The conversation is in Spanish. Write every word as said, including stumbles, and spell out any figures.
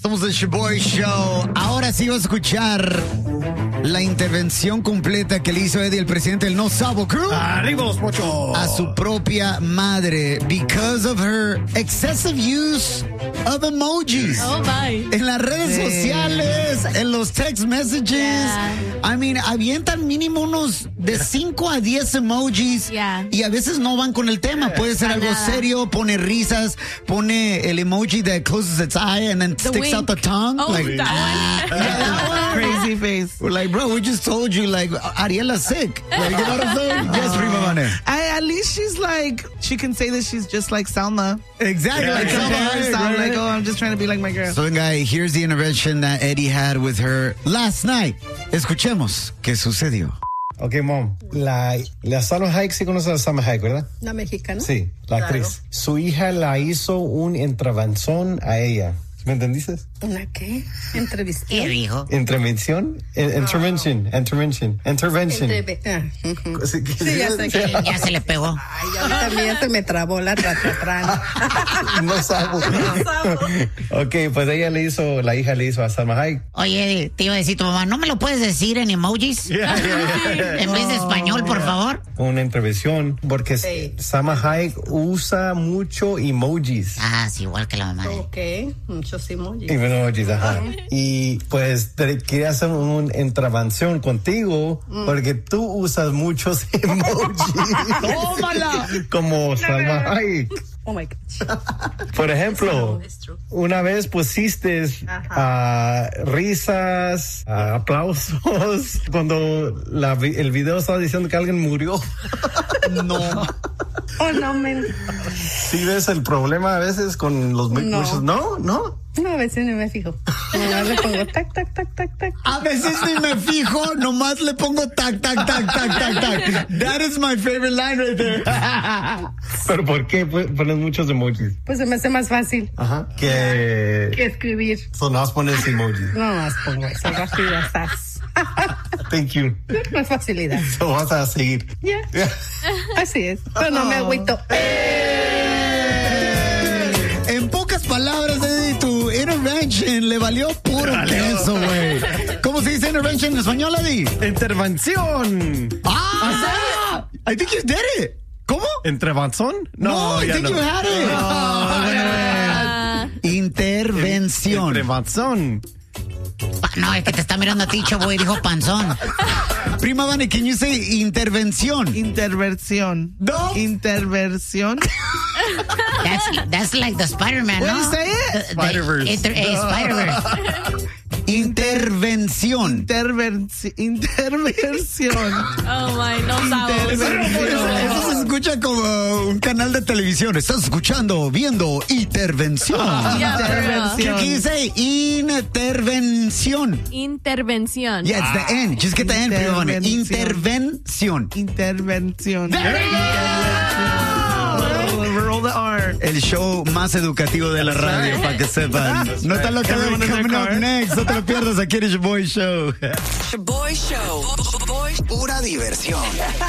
Somos el Shaboy Show. Ahora sí vas a escuchar la intervención completa que le hizo Eddie, el presidente del No Sabo Crew. ¡Arriba los pochos! A su propia madre, because of her excessive use of emojis. Oh, bye. En las redes Sí. sociales, en los text messages. Yeah. I mean, avientan mínimo unos de cinco a diez emojis. Yeah. Y a veces no van con el tema. Puede ser algo nada. serio, pone risas, pone el emoji that closes its eye and then The sticks out the wink. tongue. Oh, like, that one. yeah, that one. Crazy face. We're like, bro, we just told you, like, Ariela's sick. Like, you know what I'm saying? Yes, Prima Vane. I, at least she's like, she can say that she's just like Salma. Exactly. Like, Like, compare Salma her Hayek, style, right? like, oh, I'm just trying to be like my girl. So, guy, here's the intervention that Eddie had with her last night. Escuchemos qué sucedió. Ok, mom. La, la Salma Hayek, sí conoce a la Salma Hayek, ¿verdad? ¿La mexicana? Sí, la Claro. actriz. Su hija la hizo un intervención a ella. ¿Me entendiste? ¿Una qué? ¿Entrevista? dijo? Intervención. In- intervention. Intervention. Intervention. Entreve- ah, ujú. Sí, que- Sí, ya sé que... Ya se le pegó. Ay, a mí también se me trabó la ratatran. No sabo. Ok, pues ella le hizo, la hija le hizo a Salma Hayek. Oye, te iba a decir tu mamá, ¿no me lo puedes decir en emojis? En vez de español, por favor. Una intervención, porque Sí. Salma Hayek usa mucho emojis. Ah, sí, igual que la mamá de él. Ok, muchos emojis. Emojis, ajá. Y pues te quería hacer una intervención contigo porque tú usas muchos emojis. ¡Tómala! Como Salma Hayek. Oh my gosh. Por ejemplo, It's true. una vez pusiste ah, risas, ah, aplausos, cuando la vi- el video estaba diciendo que alguien murió. No. Oh, no, men. ¿Sí ves el problema a veces con los mu- No. muchos? No, no. No, a veces no me fijo. Nomás le pongo tac, tac, tac, tac, tac. A veces ni me fijo, nomás le pongo tac, tac, tac, tac, tac, tac. That is my favorite line right there. ¿Pero por qué pu- pones muchos emojis? Pues se me hace más fácil Ajá. Que... que escribir. So, no pones emojis. No más pongo eso, rapidazas. Thank you. Más facilidad. So, vas a seguir. Ya, así es. Pero no me agüito. En pocas palabras, Eddie, tu intervention le valió puro queso, güey. ¿Cómo se dice intervention en español, Eddie? Intervención. Ah, I think you did it. ¿Cómo? ¿Intervención? No, I ya think no. you had it. Ah, Intervención. Intervención. Pa- No, es que te está mirando a ti, chavo, y dijo panzón. Prima Vane, can you say intervención? Interversión. No. Interversión. That's, that's like the Spider-Man, What ¿no? do you say it? The- the Spider-Verse. inter- eh, Spider-Verse. Intervención. Intervenci- interversión. oh my, no sabes. Eso, Intervención. eso se escucha como un canal de televisión. Estás escuchando, viendo intervención. Yeah, for real. ¿Qué qué dice? Intervención. Intervención. Yeah, it's the N. Just get the N, Prima Vane. Intervención. Intervención. There you Roll, roll the R. El show más educativo de la radio, para que sepan. No está lo que Everyone in their coming up car. next. No te lo pierdas aquí en el Shaboy Show. Shaboy Show. Boy. Pura diversión.